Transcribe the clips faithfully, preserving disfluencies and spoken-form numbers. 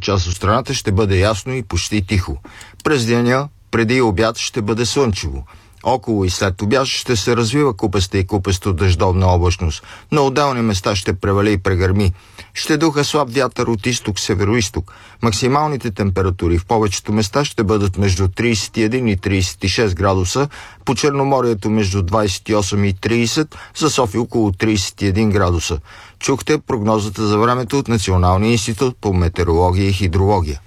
част от страната ще бъде ясно и почти тихо. През деня, преди обяд, ще бъде слънчево. Около и след обяд ще се развива купеста и купесто дъждовна облачност. На отделни места ще превали и прегърми. Ще духа слаб вятър от изток-североизток. Максималните температури в повечето места ще бъдат между тридесет и един и тридесет и шест градуса, по Черноморието между двадесет и осем и тридесет, за София около тридесет и един градуса. Чухте прогнозата за времето от Националния институт по метеорология и хидрология.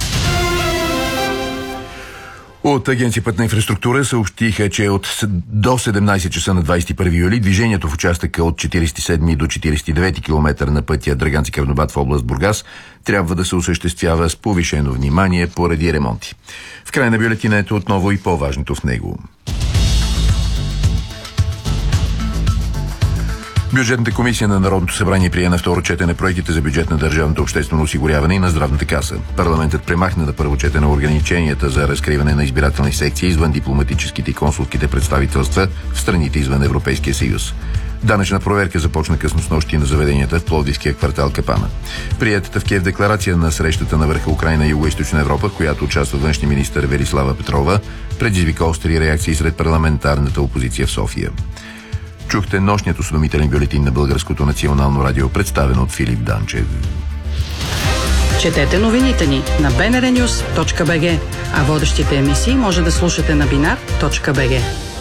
От Агенция Пътна инфраструктура съобщиха, че от до седемнадесет часа на двадесет и първи юли движението в участъка от четиридесет и седми до четиридесет и девети километър на пътя Драганци-Карнобат в област Бургас трябва да се осъществява с повишено внимание поради ремонти. В край на бюлетината отново и по-важното в него. Бюджетната комисия на Народното събрание прие на второ четене проектите за бюджет на държавното обществено осигуряване и на здравната каса. Парламентът премахна на първо четене ограниченията за разкриване на избирателни секции извън дипломатическите и консулските представителства в страните извън Европейския съюз. Данъчна проверка започна късно снощи на заведенията в Пловдивския квартал Капана. Приетата в Киев декларация на срещата на върха Украйна и Югоизточна Европа, в която участва външния министър Велислава Петрова, предизвика остри реакции сред парламентарната опозиция в София. Чухте нощният осведомителен бюлетин на Българското национално радио, представен от Филип Данчев. Четете новините ни на би ен ар нюс точка би джи, а водещите емисии може да слушате на бинар точка би джи.